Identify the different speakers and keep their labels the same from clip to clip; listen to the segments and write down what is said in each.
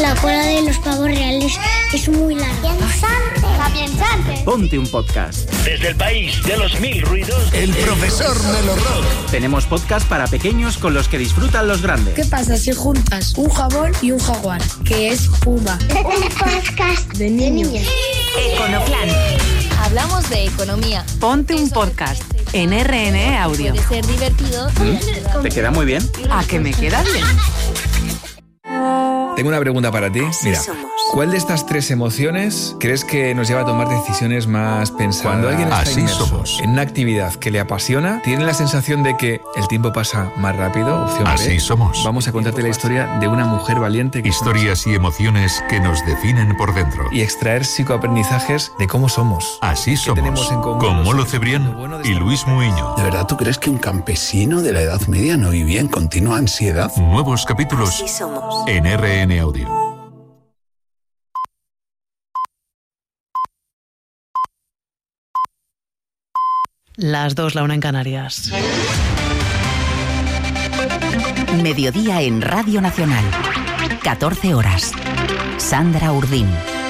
Speaker 1: La cola de los pavos reales es muy larga.
Speaker 2: Ponte un podcast.
Speaker 3: Desde el país de los mil ruidos,
Speaker 4: el profesor Melo Rock.
Speaker 2: Tenemos podcast para pequeños con los que disfrutan los grandes.
Speaker 5: ¿Qué pasa si juntas un jabón y un jaguar? Que es Puma.
Speaker 1: Un podcast de niños.
Speaker 6: Econoplan. Hablamos de economía.
Speaker 7: Ponte un podcast en RNE Audio.
Speaker 6: Puede ser divertido.
Speaker 2: ¿Te queda muy bien?
Speaker 7: ¿A que me queda bien?
Speaker 8: Tengo una pregunta para ti.
Speaker 7: Así
Speaker 8: Mira,
Speaker 7: somos.
Speaker 8: ¿cuál de estas tres emociones crees que nos lleva a tomar decisiones más pensadas? Cuando alguien está
Speaker 4: Así
Speaker 8: inmerso
Speaker 4: somos.
Speaker 8: en una actividad que le apasiona, ¿tiene la sensación de que el tiempo pasa más rápido? Opción B.
Speaker 4: Así somos.
Speaker 8: Vamos a contarte la historia de una mujer valiente que
Speaker 4: Historias y emociones que nos definen por dentro.
Speaker 8: y extraer psicoaprendizajes de cómo somos.
Speaker 4: Así somos.
Speaker 8: tenemos en común
Speaker 4: Con
Speaker 8: los
Speaker 4: Molo
Speaker 8: seres?
Speaker 4: Cebrián
Speaker 8: Lo bueno de
Speaker 4: y
Speaker 8: esta
Speaker 4: Luis
Speaker 8: vida.
Speaker 4: Muiño.
Speaker 9: ¿De verdad tú crees que un campesino de la Edad Media no vivía en continua ansiedad?
Speaker 4: Nuevos capítulos
Speaker 7: Así somos.
Speaker 4: en RN Audio.
Speaker 10: Las 2, la 1 en Canarias.
Speaker 11: Mediodía en Radio Nacional. 14 horas. Sandra Urdín.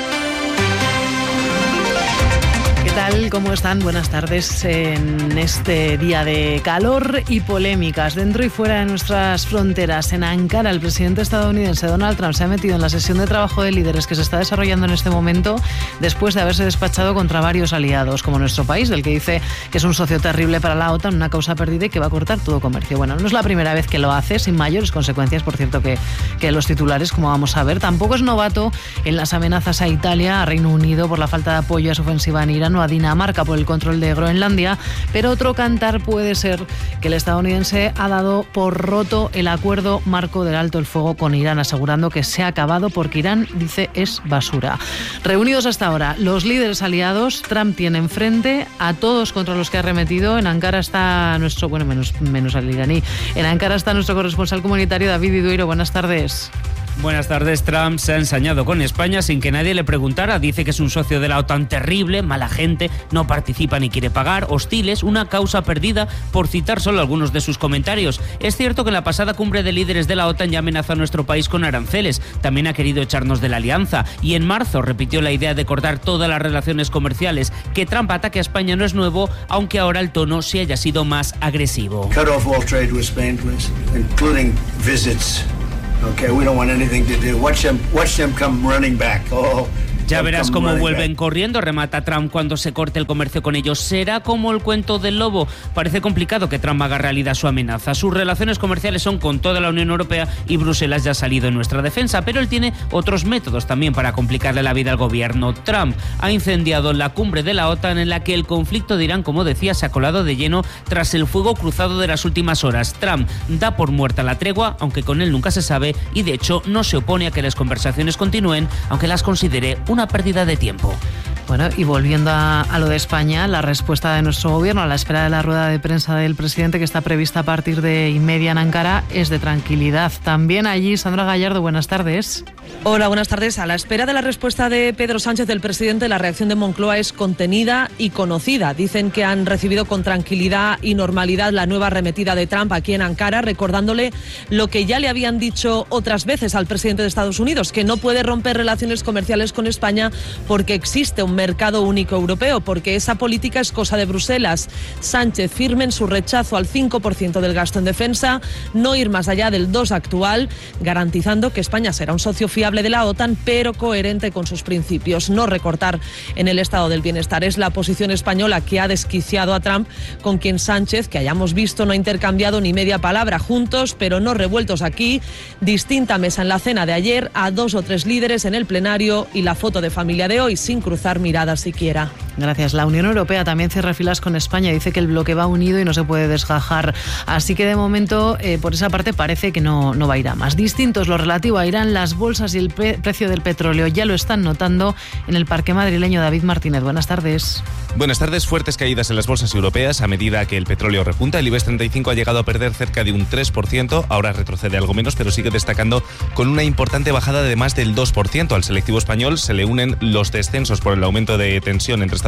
Speaker 10: ¿Qué tal? ¿Cómo están? Buenas tardes en este día de calor y polémicas dentro y fuera de nuestras fronteras. En Ankara, el presidente estadounidense Donald Trump se ha metido en la sesión de trabajo de líderes que se está desarrollando en este momento después de haberse despachado contra varios aliados, como nuestro país, del que dice que es un socio terrible para la OTAN, una causa perdida y que va a cortar todo comercio. Bueno, no es la primera vez que lo hace, sin mayores consecuencias, por cierto, que los titulares, como vamos a ver. Tampoco es novato en las amenazas a Italia, a Reino Unido por la falta de apoyo a su ofensiva en Irán, o a Dinamarca por el control de Groenlandia, pero otro cantar puede ser que el estadounidense ha dado por roto el acuerdo marco del alto el fuego con Irán, asegurando que se ha acabado porque Irán, dice, es basura. Reunidos hasta ahora los líderes aliados, Trump tiene enfrente a todos contra los que ha arremetido. En Ankara está nuestro, bueno, menos al iraní, en Ankara está nuestro corresponsal comunitario David Vidueiro. Buenas tardes.
Speaker 12: Buenas tardes. Trump se ha ensañado con España sin que nadie le preguntara. Dice que es un socio de la OTAN terrible, mala gente, no participa ni quiere pagar, hostiles, una causa perdida, por citar solo algunos de sus comentarios. Es cierto que en la pasada cumbre de líderes de la OTAN ya amenazó a nuestro país con aranceles. También ha querido echarnos de la alianza. Y en marzo repitió la idea de cortar todas las relaciones comerciales. Que Trump ataque a España no es nuevo, aunque ahora el tono sí haya sido más agresivo.
Speaker 13: Cut off all trade with Spain, please, including visits. Okay, we don't want anything to do. Watch them come running back. Oh.
Speaker 12: Ya verás cómo vuelven corriendo, remata Trump cuando se corte el comercio con ellos. ¿Será como el cuento del lobo? Parece complicado que Trump haga realidad su amenaza. Sus relaciones comerciales son con toda la Unión Europea y Bruselas ya ha salido en nuestra defensa, pero él tiene otros métodos también para complicarle la vida al gobierno. Trump ha incendiado la cumbre de la OTAN en la que el conflicto de Irán, como decía, se ha colado de lleno tras el fuego cruzado de las últimas horas. Trump da por muerta la tregua, aunque con él nunca se sabe, y de hecho no se opone a que las conversaciones continúen, aunque las considere una pérdida de tiempo.
Speaker 10: Bueno, y volviendo a lo de España, la respuesta de nuestro gobierno a la espera de la rueda de prensa del presidente, que está prevista a partir de inmedia en Ankara, es de tranquilidad. También allí, Sandra Gallardo, buenas tardes.
Speaker 14: Hola, buenas tardes. A la espera de la respuesta de Pedro Sánchez, del presidente, la reacción de Moncloa es contenida y conocida. Dicen que han recibido con tranquilidad y normalidad la nueva arremetida de Trump aquí en Ankara, recordándole lo que ya le habían dicho otras veces al presidente de Estados Unidos, que no puede romper relaciones comerciales con España porque existe un mercado único europeo, porque esa política es cosa de Bruselas. Sánchez firme en su rechazo al 5% del gasto en defensa, no ir más allá del 2% actual, garantizando que España será un socio fiable de la OTAN, pero coherente con sus principios. No recortar en el estado del bienestar. Es la posición española que ha desquiciado a Trump, con quien Sánchez, que hayamos visto, no ha intercambiado ni media palabra, juntos pero no revueltos aquí. Distinta mesa en la cena de ayer, a 2 o 3 líderes en el plenario y la foto de familia de hoy sin cruzar miradas siquiera.
Speaker 10: Gracias. La Unión Europea también cierra filas con España. Dice que el bloque va unido y no se puede desgajar. Así que de momento, por esa parte, parece que no va a ir a más. Distintos lo relativo a Irán, las bolsas y el precio del petróleo ya lo están notando en el parque madrileño. David Martínez, buenas tardes.
Speaker 15: Buenas tardes. Fuertes caídas en las bolsas europeas a medida que el petróleo repunta. El IBEX 35 ha llegado a perder cerca de un 3%. Ahora retrocede algo menos, pero sigue destacando con una importante bajada de más del 2%. Al selectivo español se le unen los descensos por el aumento de tensión entre Estados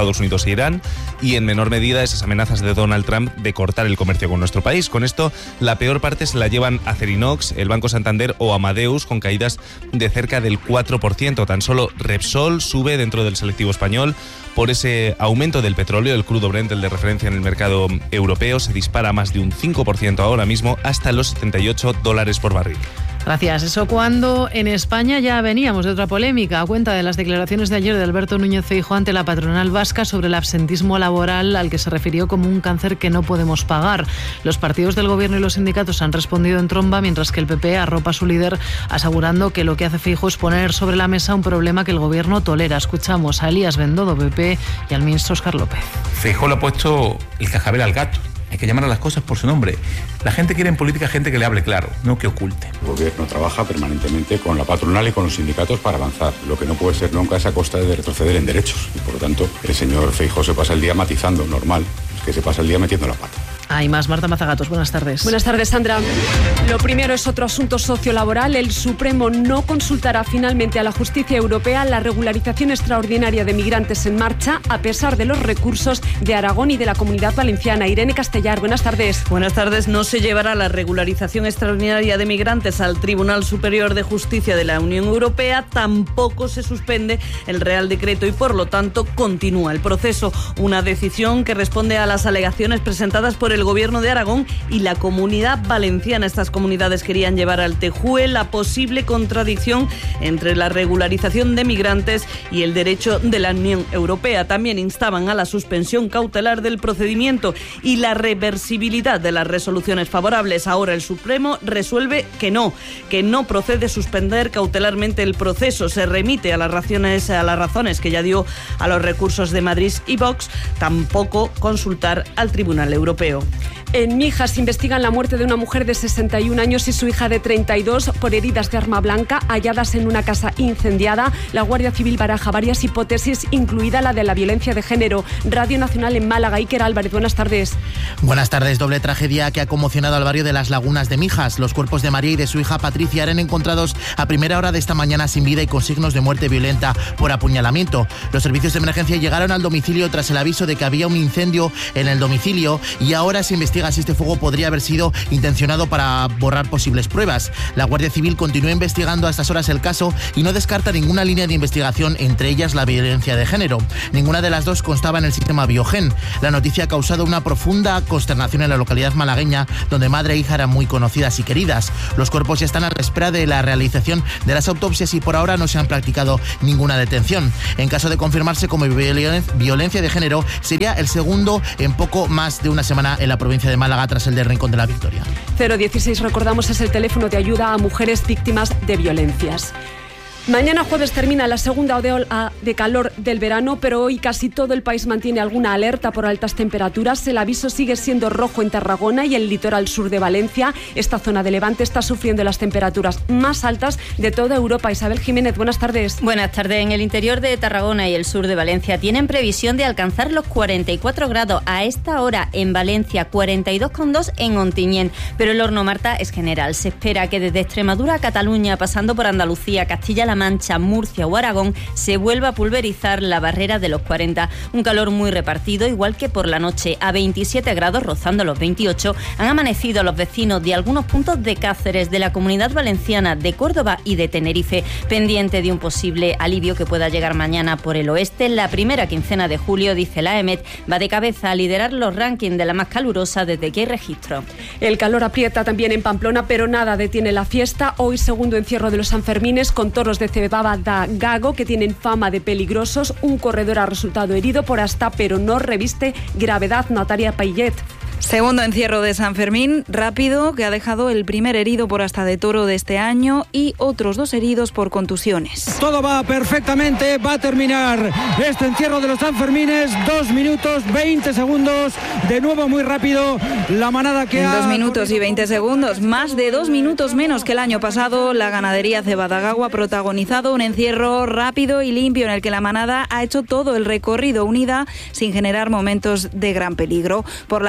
Speaker 15: Estados Unidos e Irán, y en menor medida esas amenazas de Donald Trump de cortar el comercio con nuestro país. Con esto, la peor parte se la llevan Acerinox, el Banco Santander o Amadeus, con caídas de cerca del 4%. Tan solo Repsol sube dentro del selectivo español por ese aumento del petróleo. El crudo Brent, el de referencia en el mercado europeo, se dispara más de un 5% ahora mismo, hasta los $78 por barril.
Speaker 10: Gracias. Eso cuando en España ya veníamos de otra polémica a cuenta de las declaraciones de ayer de Alberto Núñez Feijóo ante la patronal vasca sobre el absentismo laboral, al que se refirió como un cáncer que no podemos pagar. Los partidos del gobierno y los sindicatos han respondido en tromba, mientras que el PP arropa a su líder asegurando que lo que hace Feijóo es poner sobre la mesa un problema que el gobierno tolera. Escuchamos a Elías Bendodo, PP, y al ministro Óscar López.
Speaker 16: Feijóo le ha puesto el cascabel al gato. Hay que llamar a las cosas por su nombre. La gente quiere en política gente que le hable claro, no que oculte.
Speaker 9: El gobierno trabaja permanentemente con la patronal y con los sindicatos para avanzar. Lo que no puede ser nunca es a costa de retroceder en derechos. Y por lo tanto, el señor Feijóo se pasa el día matizando, normal. Es que se pasa el día metiendo la pata.
Speaker 10: Hay más. Marta Mazagatos, buenas tardes.
Speaker 17: Buenas tardes, Sandra. Lo primero es otro asunto sociolaboral. El Supremo no consultará finalmente a la justicia europea la regularización extraordinaria de migrantes en marcha, a pesar de los recursos de Aragón y de la Comunidad Valenciana. Irene Castellar, buenas tardes.
Speaker 18: Buenas tardes. No se llevará la regularización extraordinaria de migrantes al Tribunal Superior de Justicia de la Unión Europea. Tampoco se suspende el Real Decreto y, por lo tanto, continúa el proceso. Una decisión que responde a las alegaciones presentadas por el Gobierno de Aragón y la Comunidad Valenciana. Estas comunidades querían llevar al TJUE la posible contradicción entre la regularización de migrantes y el derecho de la Unión Europea. También instaban a la suspensión cautelar del procedimiento y la reversibilidad de las resoluciones favorables. Ahora el Supremo resuelve que no procede suspender cautelarmente el proceso. Se remite a las razones que ya dio a los recursos de Madrid y Vox, tampoco consultar al Tribunal Europeo.
Speaker 17: En Mijas investigan la muerte de una mujer de 61 años y su hija de 32 por heridas de arma blanca halladas en una casa incendiada. La Guardia Civil baraja varias hipótesis, incluida la de la violencia de género. Radio Nacional en Málaga. Iker Álvarez, buenas tardes.
Speaker 19: Buenas tardes. Doble tragedia que ha conmocionado al barrio de Las Lagunas de Mijas. Los cuerpos de María y de su hija Patricia eran encontrados a primera hora de esta mañana sin vida y con signos de muerte violenta por apuñalamiento. Los servicios de emergencia llegaron al domicilio tras el aviso de que había un incendio en el domicilio y ahora se investiga si este fuego podría haber sido intencionado para borrar posibles pruebas. La Guardia Civil continúa investigando a estas horas el caso y no descarta ninguna línea de investigación, entre ellas la violencia de género. Ninguna de las dos constaba en el sistema Biogen. La noticia ha causado una profunda consternación en la localidad malagueña, donde madre e hija eran muy conocidas y queridas. Los cuerpos ya están a la espera de la realización de las autopsias y por ahora no se han practicado ninguna detención. En caso de confirmarse como violencia de género, sería el segundo en poco más de una semana en la provincia de Málaga, tras el de Rincón de la Victoria.
Speaker 17: 016, recordamos, es el teléfono de ayuda a mujeres víctimas de violencias. Mañana jueves termina la segunda ola de calor del verano, pero hoy casi todo el país mantiene alguna alerta por altas temperaturas. El aviso sigue siendo rojo en Tarragona y el litoral sur de Valencia. Esta zona de Levante está sufriendo las temperaturas más altas de toda Europa. Isabel Jiménez, buenas tardes.
Speaker 20: Buenas tardes. En el interior de Tarragona y el sur de Valencia tienen previsión de alcanzar los 44 grados. A esta hora en Valencia, 42,2 en Ontinyent. Pero el horno, Marta, es general. Se espera que desde Extremadura a Cataluña, pasando por Andalucía, Castilla-La Mancha, Murcia o Aragón, se vuelva a pulverizar la barrera de los 40. Un calor muy repartido, igual que por la noche. A 27 grados, rozando los 28, han amanecido los vecinos de algunos puntos de Cáceres, de la Comunidad Valenciana, de Córdoba y de Tenerife, pendiente de un posible alivio que pueda llegar mañana por el oeste. La primera quincena de julio, dice la EMET, va de cabeza a liderar los rankings de la más calurosa desde que hay registro.
Speaker 17: El calor aprieta también en Pamplona, pero nada detiene la fiesta. Hoy, segundo encierro de los Sanfermines, con toros de cebada Gago que tienen fama de peligrosos. Un corredor ha resultado herido por asta, pero no reviste gravedad. Natalia Payet.
Speaker 21: Segundo encierro de San Fermín, rápido, que ha dejado el primer herido por asta de toro de este año y otros 2 heridos por contusiones.
Speaker 22: Todo va perfectamente, va a terminar este encierro de los Sanfermines, 2 minutos 20 segundos, de nuevo muy rápido, la manada que
Speaker 21: en 2 minutos y 20 segundos, más de 2 minutos menos que el año pasado, la ganadería Cebada-Gago ha protagonizado un encierro rápido y limpio en el que la manada ha hecho todo el recorrido unida sin generar momentos de gran peligro. Por la fama de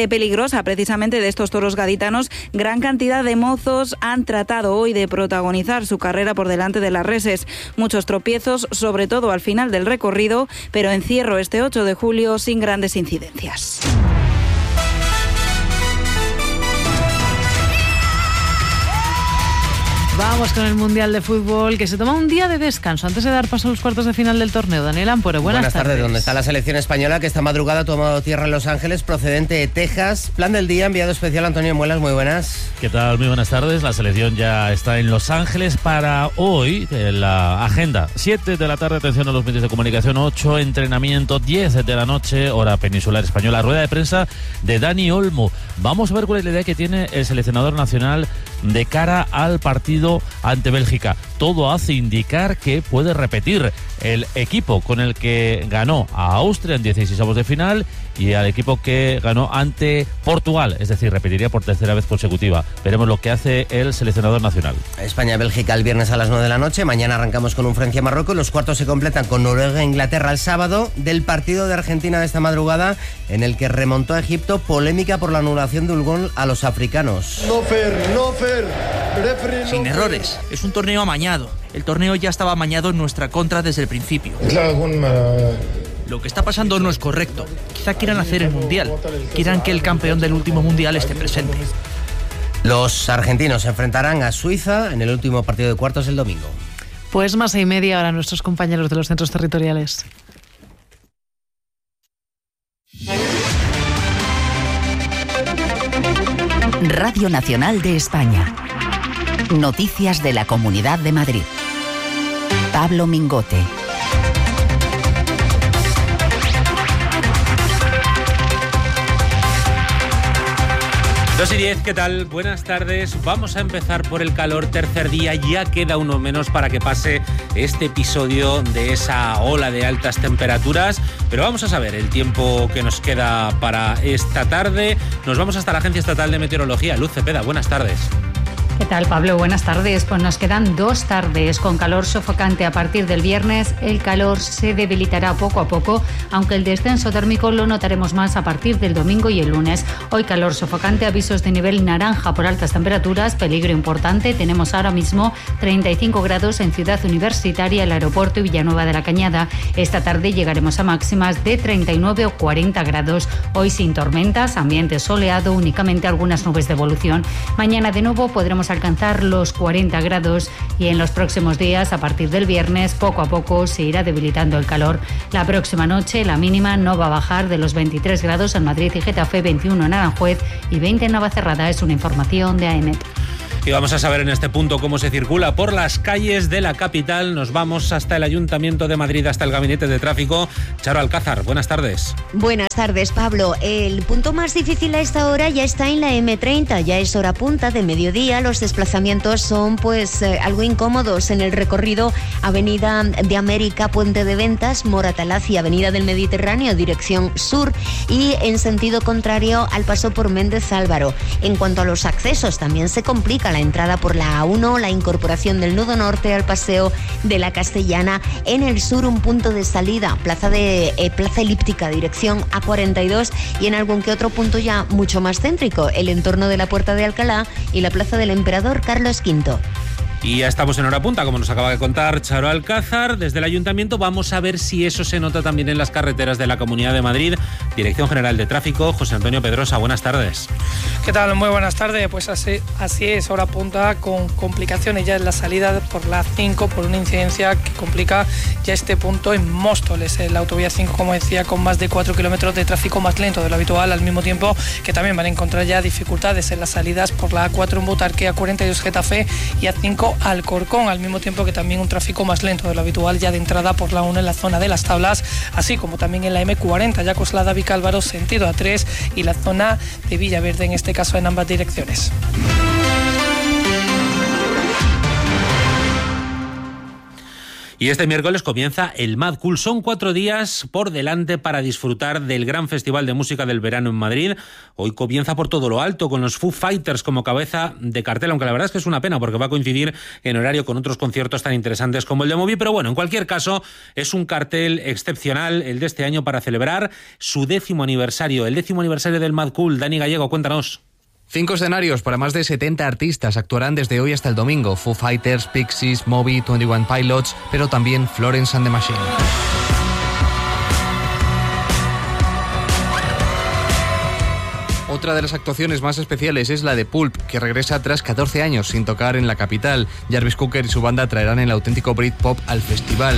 Speaker 21: tarde peligrosa precisamente de estos toros gaditanos. Gran cantidad de mozos han tratado hoy de protagonizar su carrera por delante de las reses. Muchos tropiezos, sobre todo al final del recorrido, pero encierro este 8 de julio sin grandes incidencias.
Speaker 10: Vamos con el Mundial de Fútbol, que se toma un día de descanso antes de dar paso a los cuartos de final del torneo. Daniel Ampuero, buenas tardes.
Speaker 3: ¿Dónde está la selección española que esta madrugada ha tomado tierra en Los Ángeles, procedente de Texas? Plan del día, enviado especial Antonio Muelas, muy buenas.
Speaker 5: ¿Qué tal? Muy buenas tardes. La selección ya está en Los Ángeles para hoy. La agenda, 7 de la tarde, atención a los medios de comunicación, 8, entrenamiento, 10 de la noche, hora peninsular española, rueda de prensa de Dani Olmo. Vamos a ver cuál es la idea que tiene el seleccionador nacional de cara al partido ante Bélgica. Todo hace indicar que puede repetir el equipo con el que ganó a Austria en 16avos de final y al equipo que ganó ante Portugal, es decir, repetiría por tercera vez consecutiva. Veremos lo que hace el seleccionador nacional.
Speaker 3: España-Bélgica el viernes a las 9 de la noche, mañana arrancamos con un Francia-Marruecos, los cuartos se completan con Noruega-Inglaterra el sábado, del partido de Argentina de esta madrugada en el que remontó a Egipto, polémica por la anulación de un gol a los africanos.
Speaker 23: No fair,
Speaker 24: sin errores, es un torneo amañado. El torneo ya estaba amañado en nuestra contra desde el principio. Lo que está pasando no es correcto. Quizá quieran hacer el Mundial. Quieran que el campeón del último Mundial esté presente.
Speaker 3: Los argentinos se enfrentarán a Suiza en el último partido de cuartos el domingo.
Speaker 10: Pues más 6:30 ahora nuestros compañeros de los centros territoriales.
Speaker 11: Radio Nacional de España. Noticias de la Comunidad de Madrid. Pablo Mingote.
Speaker 12: 2:10, ¿qué tal? Buenas tardes. Vamos a empezar por el calor, tercer día, ya queda uno menos para que pase este episodio de esa ola de altas temperaturas, pero vamos a saber el tiempo que nos queda para esta tarde. Nos vamos hasta la Agencia Estatal de Meteorología. Luz Cepeda, buenas tardes.
Speaker 25: ¿Qué tal, Pablo? Buenas tardes. Pues nos quedan 2 tardes con calor sofocante a partir del viernes. El calor se debilitará poco a poco, aunque el descenso térmico lo notaremos más a partir del domingo y el lunes. Hoy calor sofocante, avisos de nivel naranja por altas temperaturas, peligro importante. Tenemos ahora mismo 35 grados en Ciudad Universitaria, el aeropuerto y Villanueva de la Cañada. Esta tarde llegaremos a máximas de 39 o 40 grados. Hoy sin tormentas, ambiente soleado, únicamente algunas nubes de evolución. Mañana de nuevo podremos alcanzar los 40 grados y en los próximos días, a partir del viernes, poco a poco se irá debilitando el calor. La próxima noche la mínima no va a bajar de los 23 grados en Madrid y Getafe, 21 en Aranjuez y 20 en Navacerrada. Es una información de AEMET.
Speaker 12: Y vamos a saber en este punto cómo se circula por las calles de la capital. Nos vamos hasta el Ayuntamiento de Madrid, hasta el Gabinete de Tráfico. Charo Alcázar, buenas tardes.
Speaker 26: Buenas tardes, Pablo. El punto más difícil a esta hora ya está en la M30. Ya es hora punta de mediodía. Los desplazamientos son algo incómodos en el recorrido Avenida de América, Puente de Ventas, Moratalaz y Avenida del Mediterráneo, dirección sur, y en sentido contrario al paso por Méndez Álvaro. En cuanto a los accesos, también se complica la entrada por la A1, la incorporación del nudo norte al paseo de la Castellana. En el sur, un punto de salida, Plaza Elíptica, dirección A42, y en algún que otro punto ya mucho más céntrico, el entorno de la Puerta de Alcalá y la Plaza del Emperador Carlos V.
Speaker 12: Y ya estamos en hora punta, como nos acaba de contar Charo Alcázar. Desde el Ayuntamiento vamos a ver si eso se nota también en las carreteras de la Comunidad de Madrid. Dirección General de Tráfico, José Antonio Pedrosa, buenas tardes.
Speaker 27: ¿Qué tal? Muy buenas tardes. Pues así es, hora punta con complicaciones ya en la salida por la 5 por una incidencia que complica ya este punto en Móstoles. La autovía 5, como decía, con más de 4 kilómetros de tráfico más lento de lo habitual, al mismo tiempo que también van a encontrar ya dificultades en las salidas por la A4 en Butarque, A42 Getafe y A5 Alcorcón, al mismo tiempo que también un tráfico más lento de lo habitual ya de entrada por la 1 en la zona de Las Tablas, así como también en la M40, ya Coslada Vicálvaro sentido A3 y la zona de Villaverde, en este caso en ambas direcciones.
Speaker 1: Y este miércoles comienza el Mad Cool. Son 4 días por delante para disfrutar del gran festival de música del verano en Madrid. Hoy comienza por todo lo alto, con los Foo Fighters como cabeza de cartel, aunque la verdad es que es una pena porque va a coincidir en horario con otros conciertos tan interesantes como el de Moby. Pero bueno, en cualquier caso, es un cartel excepcional el de este año para celebrar su 10º aniversario, el 10º aniversario del Mad Cool. Dani Gallego, cuéntanos.
Speaker 2: 5 escenarios para más de 70 artistas actuarán desde hoy hasta el domingo. Foo Fighters, Pixies, Moby, 21 Pilots, pero también Florence and the Machine. Otra de las actuaciones más especiales es la de Pulp, que regresa tras 14 años sin tocar en la capital. Jarvis Cocker y su banda traerán el auténtico Britpop al festival.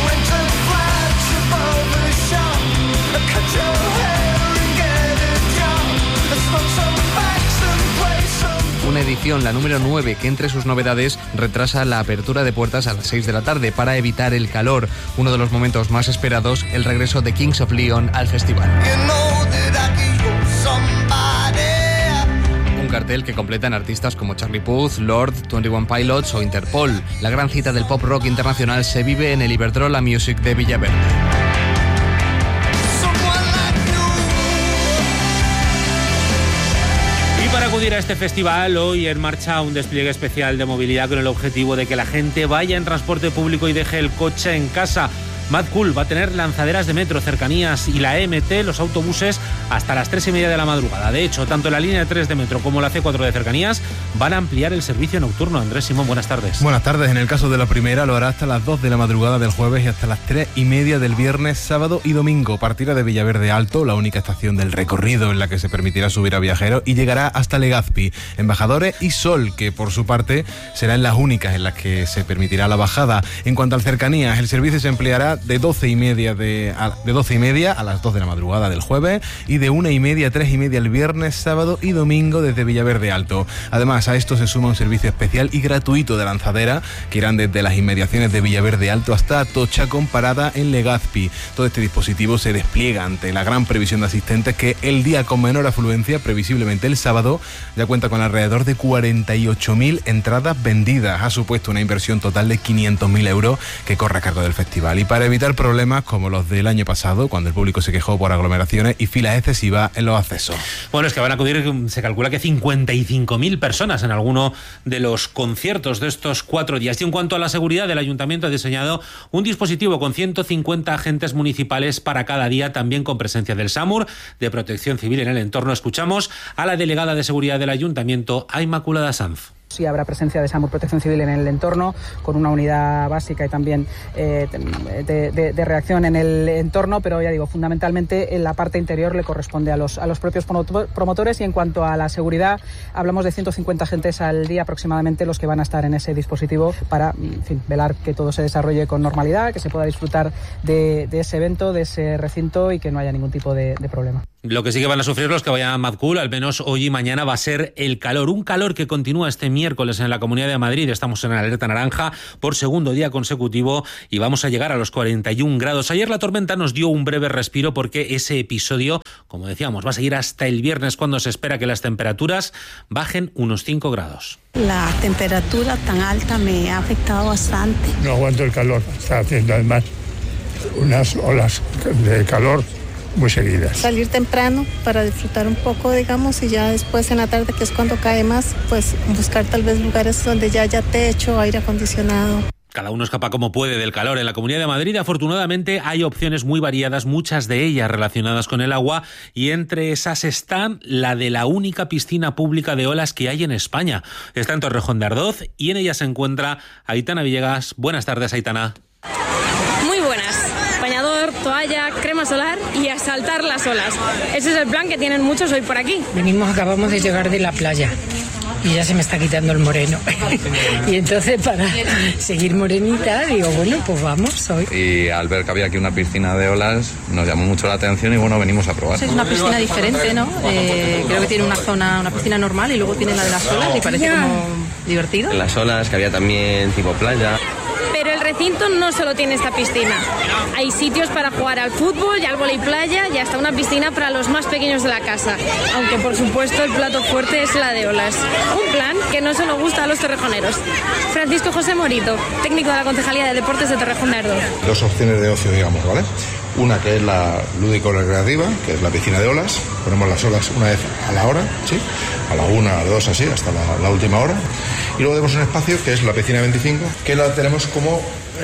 Speaker 2: Una edición, la número 9, que entre sus novedades retrasa la apertura de puertas a las 6 de la tarde para evitar el calor. Uno de los momentos más esperados, el regreso de Kings of Leon al festival. Un cartel que completan artistas como Charlie Puth, Lord, 21 Pilots o Interpol. La gran cita del pop rock internacional se vive en el Iberdrola Music de Villaverde.
Speaker 1: Para acudir a este festival, hoy en marcha un despliegue especial de movilidad con el objetivo de que la gente vaya en transporte público y deje el coche en casa. Mad Cool va a tener lanzaderas de metro, cercanías y la MT, los autobuses, hasta las 3:30 de la madrugada. De hecho, tanto la línea 3 de metro como la C4 de cercanías van a ampliar el servicio nocturno. Andrés Simón, buenas tardes.
Speaker 4: Buenas tardes. En el caso de la primera, lo hará hasta las 2 de la madrugada del jueves y hasta las 3:30 del viernes, sábado y domingo. Partirá de Villaverde Alto, la única estación del recorrido en la que se permitirá subir a viajeros, y llegará hasta Legazpi, Embajadores y Sol, que por su parte serán las únicas en las que se permitirá la bajada. En cuanto al cercanías, el servicio se empleará de 12:30 a las 2 de la madrugada del jueves y de 1:30 a 3:30 el viernes, sábado y domingo desde Villaverde Alto. Además, a esto se suma un servicio especial y gratuito de lanzadera que irán desde las inmediaciones de Villaverde Alto hasta Atocha, con parada en Legazpi. Todo este dispositivo se despliega ante la gran previsión de asistentes, que el día con menor afluencia, previsiblemente el sábado, ya cuenta con alrededor de 48.000 entradas vendidas. Ha supuesto una inversión total de 500.000 euros que corre a cargo del festival. Y para evitar problemas como los del año pasado, cuando el público se quejó por aglomeraciones y filas excesivas en los accesos.
Speaker 1: Bueno, es que van a acudir, se calcula que 55.000 personas en alguno de los conciertos de estos 4 días. Y en cuanto a la seguridad, el Ayuntamiento ha diseñado un dispositivo con 150 agentes municipales para cada día, también con presencia del SAMUR, de Protección Civil en el entorno. Escuchamos a la delegada de Seguridad del Ayuntamiento, a Inmaculada Sanz.
Speaker 6: Sí habrá presencia de SAMUR Protección Civil en el entorno, con una unidad básica y también de reacción en el entorno, pero ya digo, fundamentalmente en la parte interior le corresponde a los propios promotores. Y en cuanto a la seguridad, hablamos de 150 agentes al día aproximadamente los que van a estar en ese dispositivo para, en fin, velar que todo se desarrolle con normalidad, que se pueda disfrutar de ese evento, de ese recinto, y que no haya ningún tipo de problema.
Speaker 1: Lo que sí que van a sufrir los que vayan a Mad Cool, al menos hoy y mañana, va a ser el calor. Un calor que continúa este miércoles en la Comunidad de Madrid. Estamos en alerta naranja por segundo día consecutivo y vamos a llegar a los 41 grados. Ayer la tormenta nos dio un breve respiro porque ese episodio, como decíamos, va a seguir hasta el viernes, cuando se espera que las temperaturas bajen unos 5 grados.
Speaker 7: La temperatura tan alta me ha afectado bastante.
Speaker 8: No aguanto el calor, está haciendo además unas olas de calor muy seguidas.
Speaker 7: Salir temprano para disfrutar un poco, digamos, y ya después en la tarde, que es cuando cae más, pues buscar tal vez lugares donde ya haya techo, aire acondicionado.
Speaker 1: Cada uno escapa como puede del calor. En la Comunidad de Madrid, afortunadamente, hay opciones muy variadas, muchas de ellas relacionadas con el agua, y entre esas están la de la única piscina pública de olas que hay en España. Está en Torrejón de Ardoz y en ella se encuentra Aitana Villegas. Buenas tardes, Aitana.
Speaker 23: Muy buenas. Bañador, toalla, crema solar y a saltar las olas. Ese es el plan que tienen muchos hoy por aquí.
Speaker 28: Acabamos de llegar de la playa y ya se me está quitando el moreno. Y entonces, para seguir morenita, digo, bueno, pues vamos hoy.
Speaker 29: Y al ver que había aquí una piscina de olas, nos llamó mucho la atención y bueno, venimos a probar.
Speaker 23: Es una piscina diferente, ¿no? Creo que tiene una piscina normal y luego tiene la de las olas y parece como divertido.
Speaker 29: En las olas, que había también tipo playa.
Speaker 23: Pero el recinto no solo tiene esta piscina. Hay sitios para jugar al fútbol y al vóley playa y hasta una piscina para los más pequeños de la casa. Aunque por supuesto el plato fuerte es la de olas. Un plan que no solo gusta a los torrejoneros. Francisco José Morito, técnico de la Concejalía de Deportes de Torrejón de Ardoz.
Speaker 9: Dos opciones de ocio, digamos, ¿vale? Una que es la lúdico-recreativa, que es la piscina de olas. Ponemos las olas una vez a la hora, ¿sí? A la 1, a las 2, así, hasta la última hora. Y luego tenemos un espacio que es la piscina 25, que la tenemos como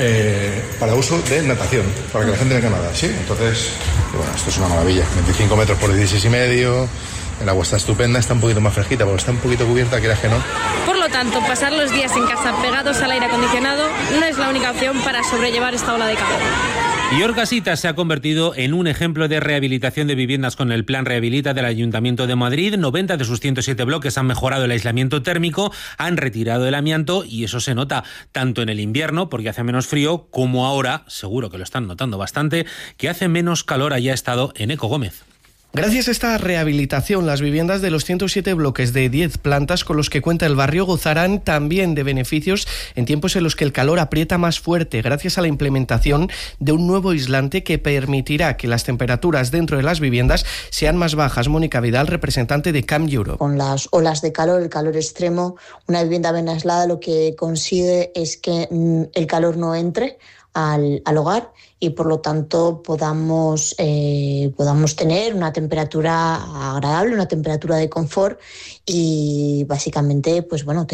Speaker 9: para uso de natación, para que la gente venga a nadar, ¿sí? Entonces, bueno, esto es una maravilla. 25 metros por 16,5. El agua está estupenda, está un poquito más fresquita, porque está un poquito cubierta, quieras que no.
Speaker 23: Por lo tanto, pasar los días en casa pegados al aire acondicionado no es la única opción para sobrellevar esta ola de calor.
Speaker 1: Y Orcasitas se ha convertido en un ejemplo de rehabilitación de viviendas con el Plan Rehabilita del Ayuntamiento de Madrid. 90 de sus 107 bloques han mejorado el aislamiento térmico, han retirado el amianto y eso se nota tanto en el invierno, porque hace menos frío, como ahora, seguro que lo están notando bastante, que hace menos calor. Allá ha estado Eneco Gómez.
Speaker 13: Gracias a esta rehabilitación, las viviendas de los 107 bloques de 10 plantas con los que cuenta el barrio gozarán también de beneficios en tiempos en los que el calor aprieta más fuerte, gracias a la implementación de un nuevo aislante que permitirá que las temperaturas dentro de las viviendas sean más bajas. Mónica Vidal, representante de Camp Europe.
Speaker 14: Con las olas de calor, el calor extremo, una vivienda bien aislada lo que consigue es que el calor no entre al hogar y por lo tanto podamos tener una temperatura agradable, una temperatura de confort y básicamente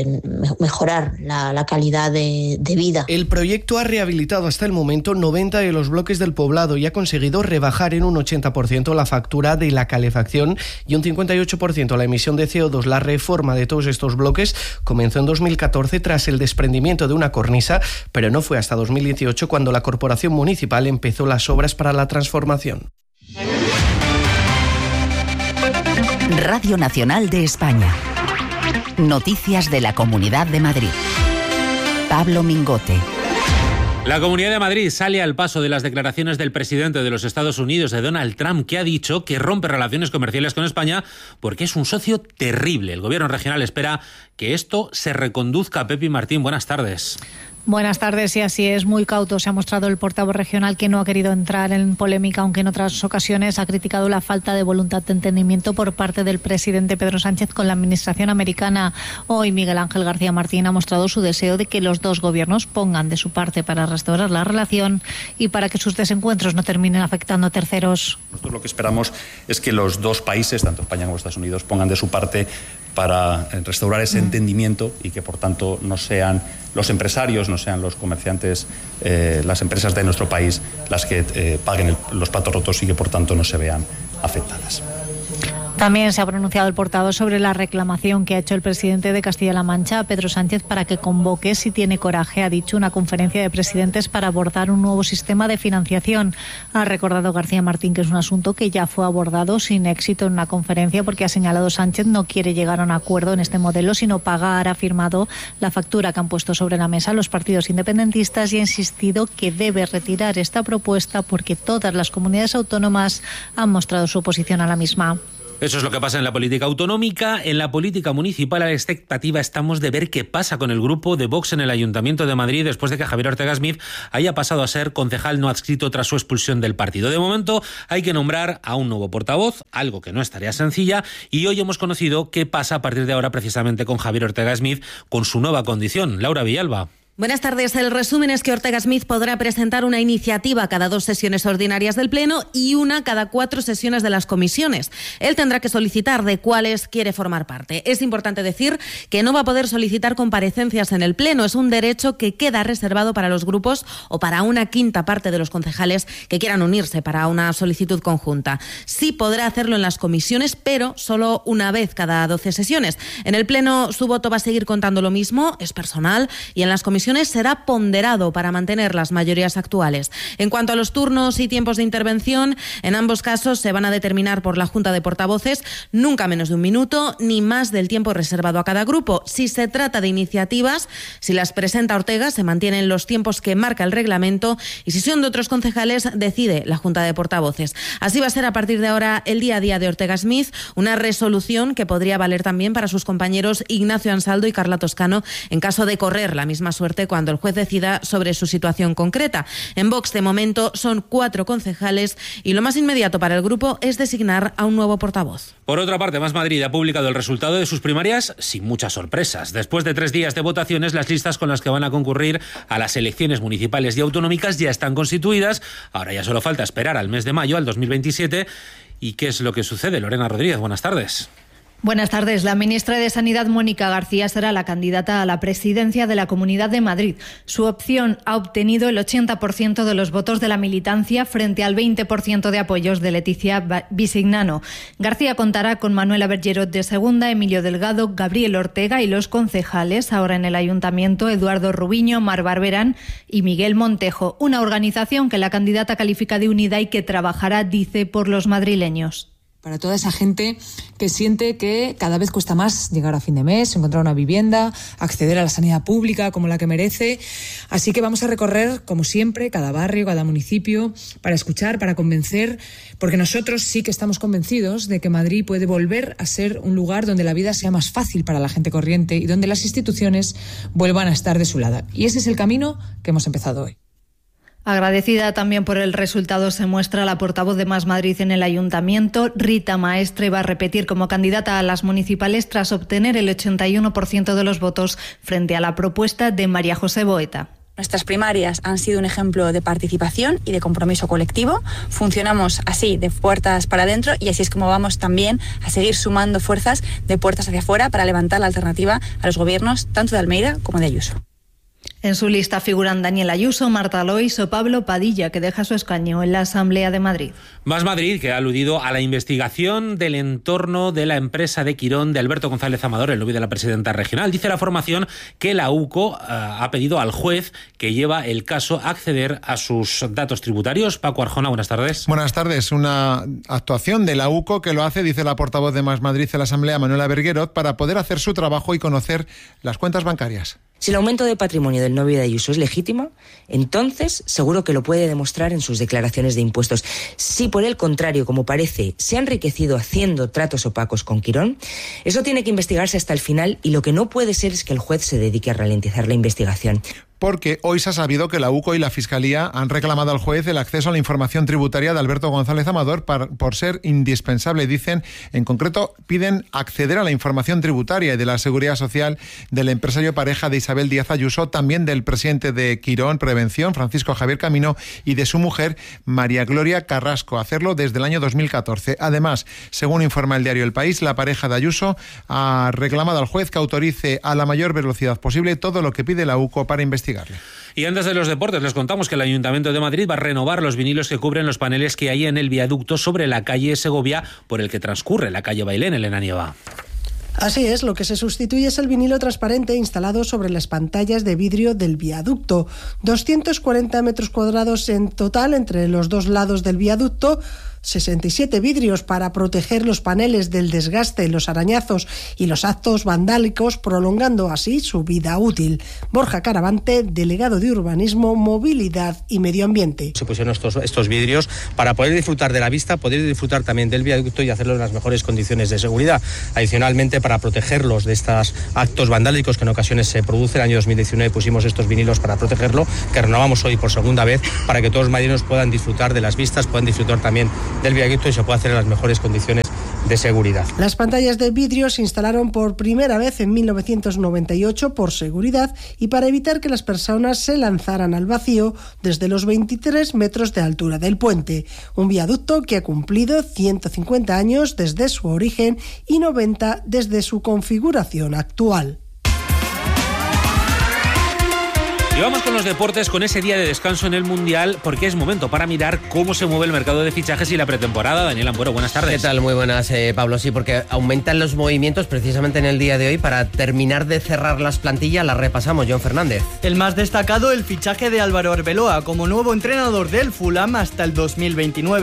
Speaker 14: mejorar la calidad de vida.
Speaker 13: El proyecto ha rehabilitado hasta el momento 90 de los bloques del poblado y ha conseguido rebajar en un 80% la factura de la calefacción y un 58% la emisión de CO2. La reforma de todos estos bloques comenzó en 2014 tras el desprendimiento de una cornisa, pero no fue hasta 2018 cuando la Corporación Municipal empezó las obras para la transformación.
Speaker 11: Radio Nacional de España. Noticias de la Comunidad de Madrid. Pablo Mingote.
Speaker 1: La Comunidad de Madrid sale al paso de las declaraciones del presidente de los Estados Unidos, de Donald Trump, que ha dicho que rompe relaciones comerciales con España porque es un socio terrible. El gobierno regional espera que esto se reconduzca. Pepi Martín, buenas tardes.
Speaker 15: Buenas tardes, y así es, muy cauto se ha mostrado el portavoz regional, que no ha querido entrar en polémica, aunque en otras ocasiones ha criticado la falta de voluntad de entendimiento por parte del presidente Pedro Sánchez con la administración americana. Hoy Miguel Ángel García Martín ha mostrado su deseo de que los dos gobiernos pongan de su parte para restaurar la relación y para que sus desencuentros no terminen afectando a terceros.
Speaker 16: Nosotros lo que esperamos es que los dos países, tanto España como Estados Unidos, pongan de su parte para restaurar ese entendimiento y que por tanto no sean los empresarios, no sean los comerciantes, las empresas de nuestro país las que paguen los platos rotos y que por tanto no se vean afectadas.
Speaker 15: También se ha pronunciado el portavoz sobre la reclamación que ha hecho el presidente de Castilla-La Mancha, Pedro Sánchez, para que convoque, si tiene coraje, ha dicho, una conferencia de presidentes para abordar un nuevo sistema de financiación. Ha recordado García Martín que es un asunto que ya fue abordado sin éxito en una conferencia, porque ha señalado Sánchez no quiere llegar a un acuerdo en este modelo, sino pagar, ha afirmado, la factura que han puesto sobre la mesa los partidos independentistas, y ha insistido que debe retirar esta propuesta porque todas las comunidades autónomas han mostrado su oposición a la misma.
Speaker 1: Eso es lo que pasa en la política autonómica. En la política municipal, a la expectativa estamos de ver qué pasa con el grupo de Vox en el Ayuntamiento de Madrid después de que Javier Ortega Smith haya pasado a ser concejal no adscrito tras su expulsión del partido. De momento hay que nombrar a un nuevo portavoz, algo que no es tarea sencilla, y hoy hemos conocido qué pasa a partir de ahora precisamente con Javier Ortega Smith, con su nueva condición. Laura Villalba.
Speaker 17: Buenas tardes. El resumen es que Ortega Smith podrá presentar una iniciativa cada 2 sesiones ordinarias del Pleno y una cada 4 sesiones de las comisiones. Él tendrá que solicitar de cuáles quiere formar parte. Es importante decir que no va a poder solicitar comparecencias en el Pleno. Es un derecho que queda reservado para los grupos o para una quinta parte de los concejales que quieran unirse para una solicitud conjunta. Sí podrá hacerlo en las comisiones, pero solo una vez cada 12 sesiones. En el Pleno su voto va a seguir contando lo mismo, es personal, y en las comisiones será ponderado para mantener las mayorías actuales. En cuanto a los turnos y tiempos de intervención, en ambos casos se van a determinar por la Junta de Portavoces, nunca menos de 1 minuto, ni más del tiempo reservado a cada grupo. Si se trata de iniciativas, si las presenta Ortega, se mantienen los tiempos que marca el reglamento, y si son de otros concejales, decide la Junta de Portavoces. Así va a ser a partir de ahora el día a día de Ortega Smith, una resolución que podría valer también para sus compañeros Ignacio Ansaldo y Carla Toscano en caso de correr la misma suerte convierte cuando el juez decida sobre su situación concreta. En Vox, de momento, son 4 concejales y lo más inmediato para el grupo es designar a un nuevo portavoz.
Speaker 1: Por otra parte, Más Madrid ha publicado el resultado de sus primarias sin muchas sorpresas. Después de 3 días de votaciones, las listas con las que van a concurrir a las elecciones municipales y autonómicas ya están constituidas. Ahora ya solo falta esperar al mes de mayo, al 2027. ¿Y qué es lo que sucede? Lorena Rodríguez, buenas tardes.
Speaker 15: Buenas tardes. La ministra de Sanidad, Mónica García, será la candidata a la presidencia de la Comunidad de Madrid. Su opción ha obtenido el 80% de los votos de la militancia frente al 20% de apoyos de Leticia Bisignano. García contará con Manuela Bergerot de segunda, Emilio Delgado, Gabriel Ortega y los concejales, ahora en el Ayuntamiento, Eduardo Rubiño, Mar Barberán y Miguel Montejo. Una organización que la candidata califica de unida y que trabajará, dice, por los madrileños.
Speaker 3: Para toda esa gente que siente que cada vez cuesta más llegar a fin de mes, encontrar una vivienda, acceder a la sanidad pública como la que merece. Así que vamos a recorrer, como siempre, cada barrio, cada municipio, para escuchar, para convencer, porque nosotros sí que estamos convencidos de que Madrid puede volver a ser un lugar donde la vida sea más fácil para la gente corriente y donde las instituciones vuelvan a estar de su lado. Y ese es el camino que hemos empezado hoy.
Speaker 15: Agradecida también por el resultado se muestra la portavoz de Más Madrid en el Ayuntamiento. Rita Maestre va a repetir como candidata a las municipales tras obtener el 81% de los votos frente a la propuesta de María José Boeta.
Speaker 5: Nuestras primarias han sido un ejemplo de participación y de compromiso colectivo. Funcionamos así, de puertas para adentro, y así es como vamos también a seguir sumando fuerzas de puertas hacia afuera para levantar la alternativa a los gobiernos tanto de Almeida como de Ayuso.
Speaker 15: En su lista figuran Daniel Ayuso, Marta Lois o Pablo Padilla, que deja su escaño en la Asamblea de Madrid.
Speaker 1: Más Madrid, que ha aludido a la investigación del entorno de la empresa de Quirón de Alberto González Amador, el novio de la presidenta regional. Dice la formación que la UCO ha pedido al juez que lleva el caso acceder a sus datos tributarios. Paco Arjona, buenas tardes.
Speaker 10: Buenas tardes. Una actuación de la UCO que lo hace, dice la portavoz de Más Madrid en la Asamblea, Manuela Bergerot, para poder hacer su trabajo y conocer las cuentas bancarias.
Speaker 18: Si el aumento de patrimonio del novio de Ayuso es legítimo, entonces seguro que lo puede demostrar en sus declaraciones de impuestos. Si por el contrario, como parece, se ha enriquecido haciendo tratos opacos con Quirón, eso tiene que investigarse hasta el final, y lo que no puede ser es que el juez se dedique a ralentizar la investigación.
Speaker 10: Porque hoy se ha sabido que la UCO y la Fiscalía han reclamado al juez el acceso a la información tributaria de Alberto González Amador por ser indispensable, dicen. En concreto, piden acceder a la información tributaria y de la Seguridad Social del empresario pareja de Isabel Díaz Ayuso, también del presidente de Quirón Prevención, Francisco Javier Camino, y de su mujer, María Gloria Carrasco. Hacerlo desde el año 2014. Además, según informa el diario El País, la pareja de Ayuso ha reclamado al juez que autorice a la mayor velocidad posible todo lo que pide la UCO para investigar.
Speaker 1: Y antes de los deportes, les contamos que el Ayuntamiento de Madrid va a renovar los vinilos que cubren los paneles que hay en el viaducto sobre la calle Segovia, por el que transcurre la calle Bailén, Elena Nieva.
Speaker 19: Así es, lo que se sustituye es el vinilo transparente instalado sobre las pantallas de vidrio del viaducto. 240 metros cuadrados en total entre los dos lados del viaducto, 67 vidrios para proteger los paneles del desgaste, los arañazos y los actos vandálicos, prolongando así su vida útil. Borja Caravante, delegado de Urbanismo, Movilidad y Medio Ambiente.
Speaker 20: Se pusieron estos vidrios para poder disfrutar de la vista, poder disfrutar también del viaducto y hacerlo en las mejores condiciones de seguridad. Adicionalmente, para protegerlos de estos actos vandálicos que en ocasiones se producen, en el año 2019 pusimos estos vinilos para protegerlo, que renovamos hoy por segunda vez, para que todos los madrileños puedan disfrutar de las vistas, puedan disfrutar también del viaducto y se puede hacer en las mejores condiciones de seguridad.
Speaker 19: Las pantallas de vidrio se instalaron por primera vez en 1998 por seguridad y para evitar que las personas se lanzaran al vacío desde los 23 metros de altura del puente. Un viaducto que ha cumplido 150 años desde su origen y 90 desde su configuración actual.
Speaker 1: Y vamos con los deportes, con ese día de descanso en el Mundial, porque es momento para mirar cómo se mueve el mercado de fichajes y la pretemporada. Daniel Ambuero, buenas tardes.
Speaker 21: ¿Qué tal? Muy buenas, Pablo. Sí, porque aumentan los movimientos precisamente en el día de hoy. Para terminar de cerrar las plantillas, las repasamos. John Fernández.
Speaker 22: El más destacado, el fichaje de Álvaro Arbeloa como nuevo entrenador del Fulham hasta el 2029.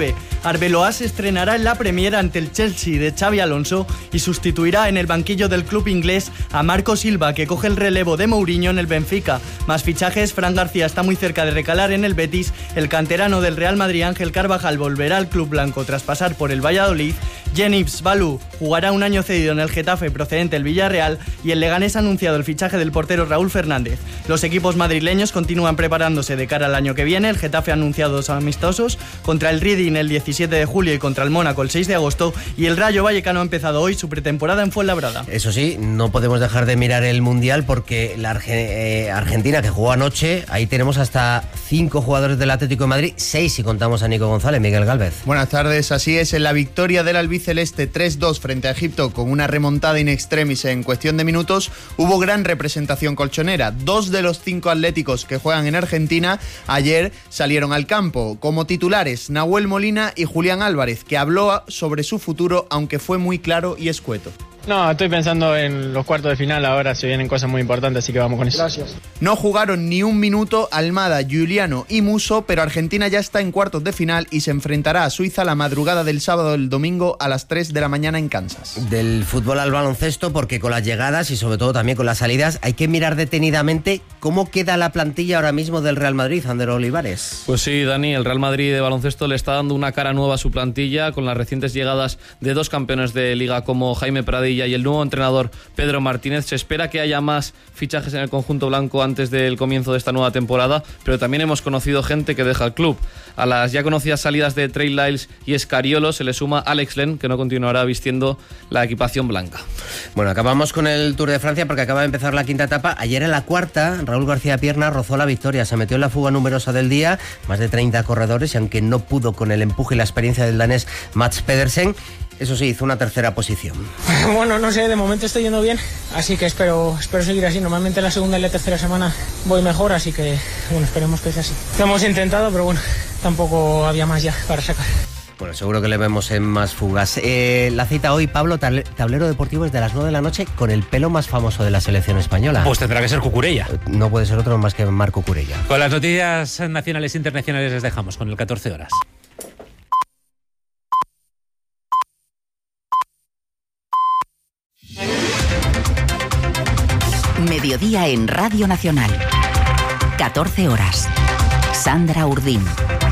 Speaker 2: Arbeloa se estrenará en la Premier ante el Chelsea de Xabi Alonso y sustituirá en el banquillo del club inglés a Marco Silva, que coge el relevo de Mourinho en el Benfica. Más fichajes, Fran García está muy cerca de recalar en el Betis, el canterano del Real Madrid Ángel Carvajal volverá al club blanco tras pasar por el Valladolid, Yenips Balú jugará un año cedido en el Getafe procedente del Villarreal y el Leganés ha anunciado el fichaje del portero Raúl Fernández. Los equipos madrileños continúan preparándose de cara al año que viene. El Getafe ha anunciado 2 amistosos, contra el Reading el 17 de julio y contra el Mónaco el 6 de agosto, y el Rayo Vallecano ha empezado hoy su pretemporada en Fuenlabrada.
Speaker 21: Eso sí, no podemos dejar de mirar el Mundial porque la Argentina, que jugó anoche, ahí tenemos hasta 5 jugadores del Atlético de Madrid, 6 si contamos a Nico González. Miguel Gálvez.
Speaker 4: Buenas tardes, así es, en la victoria del albiceleste 3-2 frente a Egipto con una remontada in extremis en cuestión de minutos, hubo gran representación colchonera. 2 de los 5 atléticos que juegan en Argentina ayer salieron al campo como titulares Nahuel Molina y Julián Álvarez, que habló sobre su futuro, aunque fue muy claro y escueto.
Speaker 6: No, estoy pensando en los cuartos de final, ahora se vienen cosas muy importantes, así que vamos con eso.
Speaker 4: Gracias. No jugaron ni un minuto Almada, Giuliano y Musso, pero Argentina ya está en cuartos de final y se enfrentará a Suiza la madrugada del sábado del domingo a las 3 de la mañana en Kansas.
Speaker 21: Del fútbol al baloncesto, porque con las llegadas y sobre todo también con las salidas hay que mirar detenidamente cómo queda la plantilla ahora mismo del Real Madrid, Ander Olivares.
Speaker 12: Pues sí, Dani, el Real Madrid de baloncesto le está dando una cara nueva a su plantilla con las recientes llegadas de 2 campeones de Liga como Jaime Pradilla y el nuevo entrenador Pedro Martínez. Se espera que haya más fichajes en el conjunto blanco antes del comienzo de esta nueva temporada, pero también hemos conocido gente que deja el club. A las ya conocidas salidas de Trey Lyles y Escariolo se le suma Alex Len, que no continuará vistiendo la equipación blanca.
Speaker 21: Bueno, acabamos con el Tour de Francia porque acaba de empezar la 5ª etapa. Ayer en la 4ª, Raúl García Pierna rozó la victoria, se metió en la fuga numerosa del día, más de 30 corredores, y aunque no pudo con el empuje y la experiencia del danés Mats Pedersen, eso sí, hizo una 3ª posición.
Speaker 22: Bueno, no sé, de momento estoy yendo bien, así que espero seguir así. Normalmente la 2ª y la 3ª semana voy mejor, así que bueno, esperemos que sea así. Lo hemos intentado, pero bueno, tampoco había más ya para sacar.
Speaker 21: Bueno, seguro que le vemos en más fugas. La cita hoy, Pablo, tablero deportivo es de las 9 de la noche con el pelo más famoso de la selección española.
Speaker 1: Pues tendrá que ser Cucurella.
Speaker 21: No puede ser otro más que Marco Cucurella.
Speaker 1: Con las noticias nacionales e internacionales les dejamos con el 14 horas.
Speaker 11: Mediodía en Radio Nacional. 14 horas. Sandra Urdín.